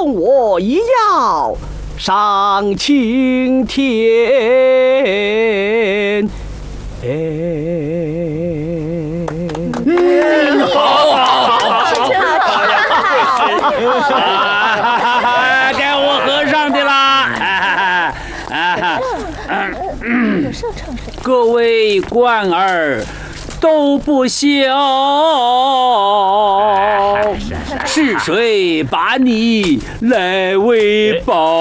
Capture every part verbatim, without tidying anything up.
送我一药上青天。哎， 嗯，好好好，该我和尚的啦。各位官儿都不孝，是谁把你来为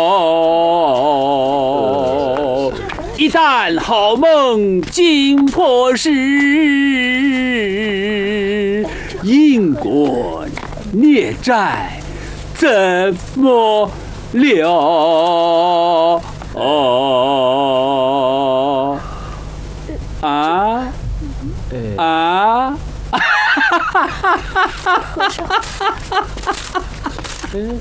报？一旦好梦惊破时，因果孽债怎么了？哦啊啊！ 和尚，嗯，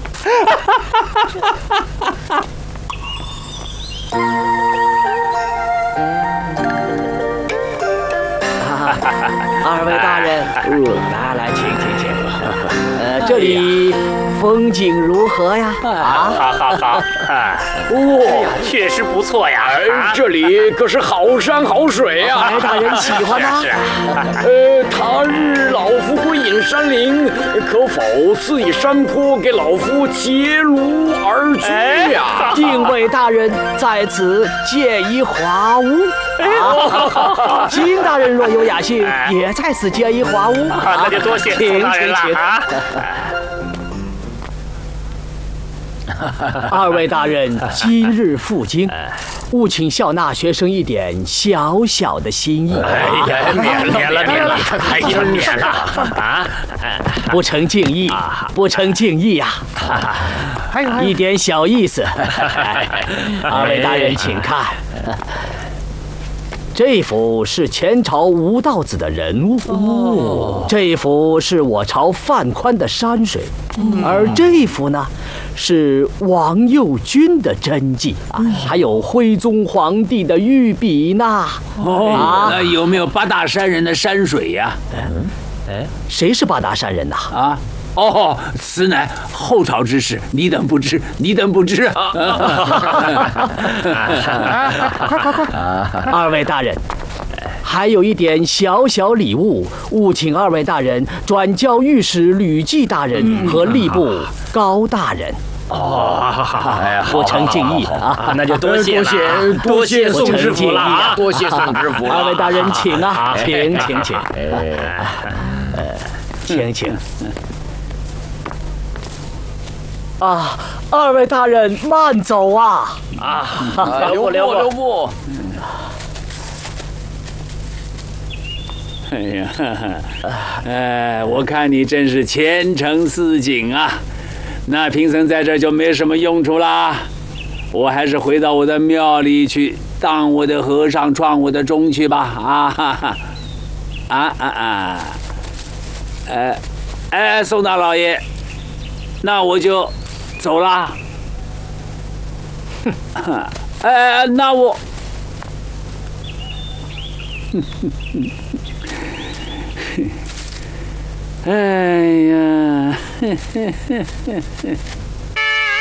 二位大人，来来，请请请。呃，这里风景如何呀？啊， 好好好，哇，确实不错呀。 这里可是好山好水呀。 二位大人喜欢吗？ 是啊。 呃，他日老夫归隐山林，可否赐以山坡给老夫结庐而居呀？ 定位大人在此借一华屋。啊，金大人若有雅兴，也在此借一华屋。 那就多谢请大人了啊！ 二位大人今日赴京，务请笑纳学生一点小小的心意。 哎呀，免了免了免了，哎呀免了啊！ 不成敬意，不成敬意呀！一点小意思。二位大人请看。这幅是前朝吴道子的人物，哦，这幅是我朝范宽的山水，嗯，而这幅呢是王右军的真迹啊，嗯，还有徽宗皇帝的御笔呢。 哦，啊，那有没有八大山人的山水呀？ 嗯，哎，谁是八大山人呐？啊？ 哦，此乃后朝之事，你等不知，你等不知啊！ 快快快！二位大人，还有一点小小礼物，务请二位大人转交御史吕季大人和吏部高大人。哦，不成敬意啊！ 那就多谢多谢多谢宋知府了， 多谢宋知府。 二位大人请啊，请请请，请请。啊，二位大人慢走啊！ 啊，留步留步留步！ 哎呀，哎，我看你真是前程似锦啊！那贫僧在这就没什么用处啦，我还是回到我的庙里去当我的和尚，创我的钟去吧！啊哈哈！啊啊啊！哎哎，宋大老爷，那我就走啦。哎，那我，哎呀，